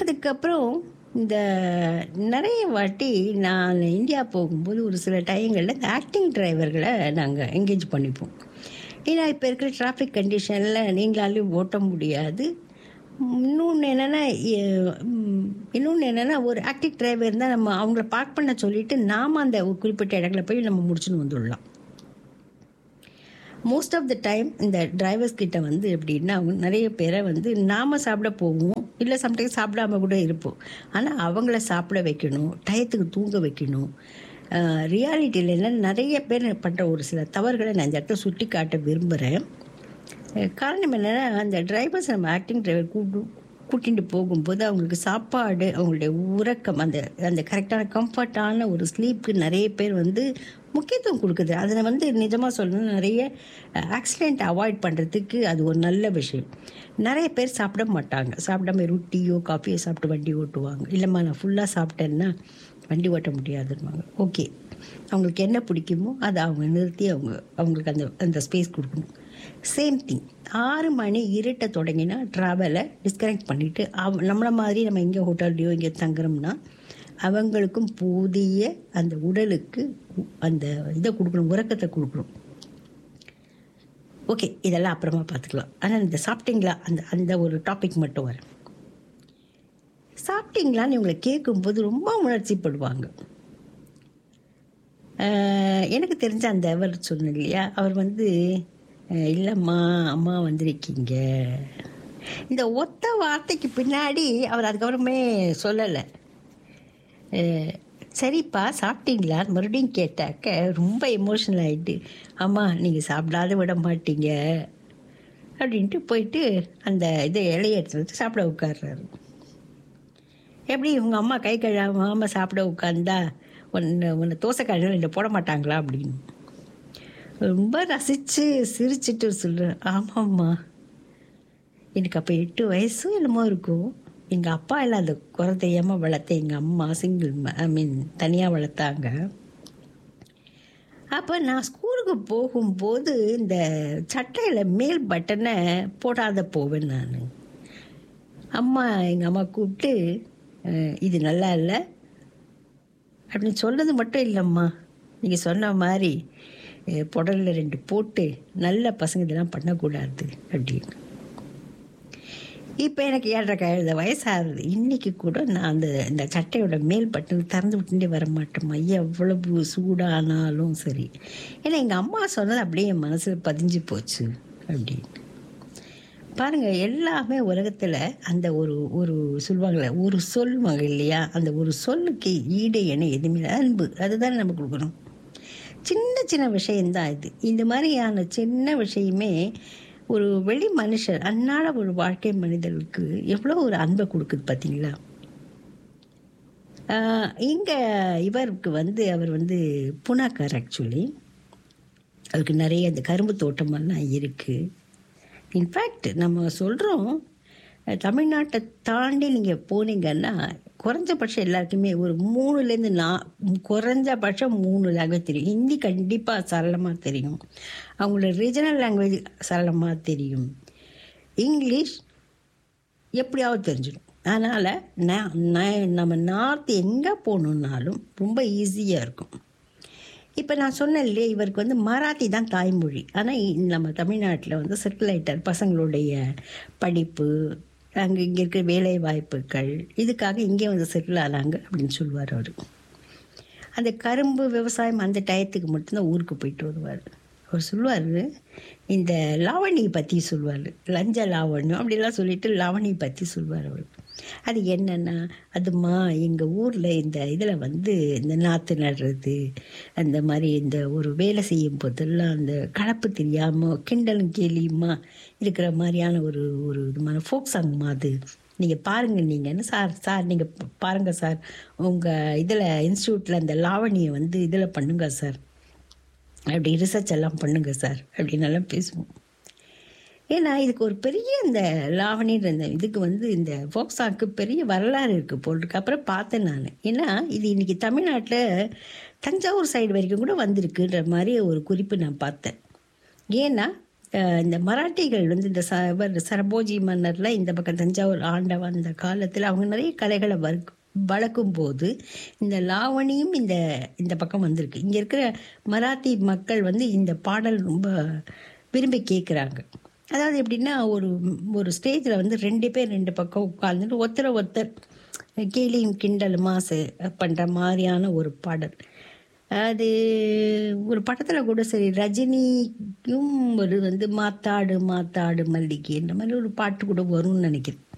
அதுக்கப்புறம் இந்த நிறைய வாட்டி நான் இந்தியா போகும்போது ஒரு சில டயங்களில் இந்த ஆக்டிங் டிரைவர்களை நாங்கள் என்கேஜ் பண்ணிப்போம். ஏன்னா இப்போ இருக்கிற டிராஃபிக் கண்டிஷனில் நீங்களாலையும் ஓட்ட முடியாது. இன்னொன்று என்னென்னா ஒரு ஆக்டிவ் டிரைவர் இருந்தால் நம்ம அவங்கள பார்க் பண்ண சொல்லிவிட்டு நாம் அந்த ஒரு குறிப்பிட்ட இடங்களை போய் நம்ம முடிச்சுன்னு வந்துடலாம். மோஸ்ட் ஆஃப் த டைம் இந்த டிரைவர்ஸ் கிட்ட வந்து எப்படின்னா அவங்க நிறைய பேரை வந்து நாம் சாப்பிட போவோம், இல்லை சம்டைம்ஸ் சாப்பிடாம கூட இருப்போம். ஆனால் அவங்கள சாப்பிட வைக்கணும், டயத்துக்கு தூங்க வைக்கணும். ரியாலிட்டியில் என்ன நிறைய பேர் பண்ணுற ஒரு சில தவறுகளை நான் இந்த இடத்த சுட்டி காட்ட விரும்புகிறேன். காரணம் என்னென்னா, அந்த டிரைவர்ஸ் நம்ம ஆக்டிங் டிரைவர் கூட்டிகிட்டு போகும்போது அவங்களுக்கு சாப்பாடு, அவங்களுடைய உறக்கம், அந்த அந்த கரெக்டான கம்ஃபர்ட்டான ஒரு ஸ்லீப்புக்கு நிறைய பேர் வந்து முக்கியத்துவம் கொடுக்குது. அதில் வந்து நிஜமாக சொல்லணும்னா நிறைய ஆக்சிடெண்ட் அவாய்ட் பண்ணுறதுக்கு அது ஒரு நல்ல விஷயம். நிறைய பேர் சாப்பிட மாட்டாங்க, சாப்பிடாம டீயோ காஃபியோ சாப்பிட்டு வண்டி ஓட்டுவாங்க. இல்லைம்மா நான் ஃபுல்லாக சாப்பிட்டேன்னா வண்டி ஓட்ட முடியாதுன்னுவாங்க. ஓகே, அவங்களுக்கு என்ன பிடிக்குமோ அதை அவங்க நிறுத்தி அவங்களுக்கு அந்த அந்த ஸ்பேஸ் கொடுக்கணும். சேம் திங் 6 மணி இருட்ட தொடங்கினா ட்ராவலை டிஸ்கனெக்ட் பண்ணிவிட்டு நம்மளை மாதிரி நம்ம எங்கே ஹோட்டல்லையோ இங்கே தங்குறோம்னா அவங்களுக்கும் புதிய அந்த உடலுக்கு அந்த இதை கொடுக்கணும், உறக்கத்தை கொடுக்கணும். ஓகே, இதெல்லாம் அப்புறமா பார்த்துக்கலாம். ஆனால் இந்த சாப்பிட்டீங்களா அந்த ஒரு டாபிக் மட்டும் வரேன். சாப்பிட்டீங்களான்னு இவங்களை கேட்கும்போது ரொம்ப உணர்ச்சிப்படுவாங்க. எனக்கு தெரிஞ்ச அந்த அவர் சொன்ன இல்லையா, அவர் வந்து இல்லைம்மா அம்மா வந்திருக்கீங்க, இந்த ஒத்த வார்த்தைக்கு பின்னாடி அவர் அதுக்கப்புறமே சொல்லலை. சரிப்பா சாப்பிட்டீங்களான்னு மறுபடியும் கேட்டாக்க ரொம்ப எமோஷனல் ஆகிட்டு, அம்மா நீங்கள் சாப்பிடாத விட மாட்டீங்க அப்படின்ட்டு போயிட்டு அந்த இதை இலையை எடுத்துட்டு சாப்பிட உட்கார்றாரு. எப்படி உங்கள் அம்மா கை கழுவாமல் சாப்பிட உட்காந்தா உன்னை தோசை கழுவில் போட மாட்டாங்களா அப்படின்னு ரொம்ப ரசித்து சிரிச்சிட்டு சொல்கிறேன். ஆமாம்மா, எனக்கு அப்போ 8 வயசு என்னமோ இருக்கும். எங்கள் அப்பா எல்லாம் அந்த குறை தெரியாமல் வளர்த்த எங்கள் அம்மா தனியாக வளர்த்தாங்க. அப்போ நான் ஸ்கூலுக்கு போகும்போது இந்த சட்டையில் மேல் பட்டனை போடாத போவேன் நான். எங்கள் அம்மா கூப்பிட்டு இது நல்லா இல்லை அப்படின்னு சொன்னது மட்டும் இல்லைம்மா, நீங்கள் சொன்ன மாதிரி புடலில் 2 போட்டு நல்ல பசங்க இதெல்லாம் பண்ணக்கூடாது அப்படின்னு. இப்போ எனக்கு 7.5 வயசாகுது. இன்றைக்கி கூட நான் இந்த சட்டையோட மேல் பட்டன் திறந்து விட்டுட்டே வர மாட்டேம்மா, எவ்வளவு சூடானாலும் சரி. ஏன்னா எங்கள் அம்மா சொன்னது அப்படியே என் மனசில் பதிஞ்சு போச்சு அப்படின்னு. பாருங்கள், எல்லாமே உலகத்தில் அந்த ஒரு சொல்லுவாங்களே, ஒரு சொல்லுவாங்க இல்லையா, அந்த ஒரு சொல்லுக்கு ஈடு என எதுவுமே அன்பு, அதுதான் நம்ம கொடுக்கணும். சின்ன சின்ன விஷயந்தான் இது. இந்த மாதிரியான சின்ன விஷயமே ஒரு வெளி மனுஷர் அன்னாட ஒரு வாழ்க்கை மனிதர்களுக்கு எவ்வளோ ஒரு அன்பை கொடுக்குது பார்த்தீங்களா. இங்கே இவருக்கு வந்து அவர் வந்து புனாக்கார். ஆக்சுவலி அவருக்கு நிறைய அந்த கரும்பு தோட்டமெல்லாம் இருக்குது. இன்ஃபேக்ட் நம்ம சொல்கிறோம், தமிழ்நாட்டை தாண்டி நீங்கள் போனீங்கன்னா குறைஞ்சபட்சம் எல்லாருக்குமே ஒரு 3லேருந்து குறைஞ்சபட்சம் 3 லாங்குவேஜ் தெரியும். ஹிந்தி கண்டிப்பாக சரளமாக தெரியும், அவங்களோட ரீஜனல் லாங்குவேஜ் சரளமாக தெரியும், இங்கிலீஷ் எப்படியாவது தெரிஞ்சிடும். அதனால் நம்ம நார்த் எங்கே போகணுன்னாலும் ரொம்ப ஈஸியாக இருக்கும். இப்போ நான் சொன்னேன் இல்லையே, இவருக்கு வந்து மராத்தி தான் தாய்மொழி. ஆனால் நம்ம தமிழ்நாட்டில் வந்து செட்டில் ஆகிட்டார். பசங்களுடைய படிப்பு, அங்கே இங்கே இருக்கிற வேலை வாய்ப்புகள், இதுக்காக இங்கே வந்து செட்டில் ஆனாங்க அப்படின்னு சொல்லுவார் அவர். அந்த கரும்பு விவசாயம் அந்த டயத்துக்கு மட்டும்தான் ஊருக்கு போயிட்டு வருவார். அவர் சொல்லுவார், இந்த லாவணியை பற்றி சொல்லுவார், லஞ்ச லாவண்யம் அப்படிலாம் சொல்லிட்டு லாவணியை பற்றி சொல்லுவார் அவர். அது என்னென்னா, அதுமா எங்கள் ஊரில் இந்த இதில் வந்து இந்த நாற்று நடுறது, அந்த மாதிரி இந்த ஒரு வேலை செய்யும் போதெல்லாம் அந்த கலப்பு தெரியாமல் கிண்டலும் கேலியுமா இருக்கிற மாதிரியான ஒரு விதமான ஃபோக் சாங் மாதிரி நீங்கள் பாருங்கள். நீங்கன்னு சார் நீங்கள் பாருங்கள் சார், உங்கள் இதில் இன்ஸ்டியூட்டில் அந்த லாவணியை வந்து இதில் பண்ணுங்க சார், அப்படி ரிசர்ச் எல்லாம் பண்ணுங்க சார் அப்படின்னெல்லாம் பேசுவோம். ஏன்னா இதுக்கு ஒரு பெரிய இந்த லாவணின்ற இந்த இதுக்கு வந்து இந்த ஃபோக் சாங்க்கு பெரிய வரலாறு இருக்குது போட்டிருக்கு. அப்புறம் பார்த்தேன் நான், ஏன்னா இது இன்றைக்கி தமிழ்நாட்டில் தஞ்சாவூர் சைடு வரைக்கும் கூட வந்திருக்குன்ற மாதிரி ஒரு குறிப்பு நான் பார்த்தேன். ஏன்னா இந்த மராட்டிகள் வந்து இந்த சரபோஜி மன்னர்லாம் இந்த பக்கம் தஞ்சாவூர் ஆண்ட வந்த காலத்தில் அவங்க நிறைய கலைகளை வளர்க்கும் போது இந்த லாவணியும் இந்த இந்த பக்கம் வந்திருக்கு. இங்கே இருக்கிற மராத்தி மக்கள் வந்து இந்த பாடல் ரொம்ப விரும்பி கேட்குறாங்க. அதாவது எப்படின்னா ஒரு ஒரு ஸ்டேஜில் வந்து 2 பேர் 2 பக்கம் உட்கார்ந்துட்டு ஒருத்தர் கேலியும் கிண்டலுமா பண்ணுற மாதிரியான ஒரு பாடல். அது ஒரு படத்தில் கூட சரி ரஜினிக்கும் ஒரு வந்து மாத்தாடு மாத்தாடு மல்லிகை இந்த மாதிரி ஒரு பாட்டு கூட வரும்னு நினைக்கிறேன்.